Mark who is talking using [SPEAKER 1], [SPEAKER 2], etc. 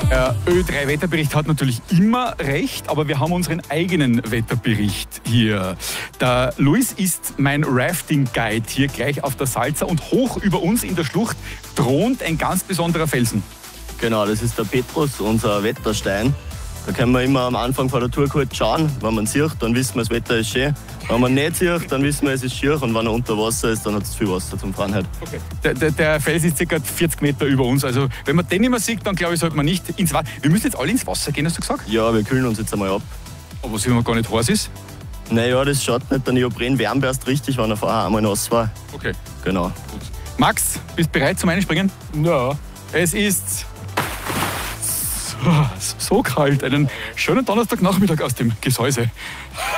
[SPEAKER 1] Ö3-Wetterbericht hat natürlich immer recht, aber wir haben unseren eigenen Wetterbericht hier. Der Luis ist mein Rafting-Guide hier gleich auf der Salza und hoch über uns in der Schlucht thront ein ganz besonderer Felsen.
[SPEAKER 2] Genau, das ist der Petrus, unser Wetterstein. Da können wir immer am Anfang von der Tour kurz schauen. Wenn man sieht, dann wissen wir, das Wetter ist schön. Wenn man nicht sieht, dann wissen wir, es ist schier. Und wenn er unter Wasser ist, dann hat es viel Wasser zum Fahren heute.
[SPEAKER 1] Okay. Der Fels ist ca. 40 Meter über uns. Also wenn man den nicht mehr sieht, dann glaube ich, sollte man nicht ins Wasser. Wir müssen jetzt alle ins Wasser gehen, hast du gesagt?
[SPEAKER 2] Ja, wir kühlen uns jetzt einmal ab.
[SPEAKER 1] Aber was, wenn man gar nicht heiß ist?
[SPEAKER 2] Naja, das schaut nicht. Der Neopren wärmt erst richtig, wenn er vorher einmal nass war.
[SPEAKER 1] Okay.
[SPEAKER 2] Genau.
[SPEAKER 1] Gut. Max, bist du bereit zum Einspringen?
[SPEAKER 3] Ja.
[SPEAKER 1] Es ist so kalt. Einen schönen Donnerstagnachmittag aus dem Gesäuse.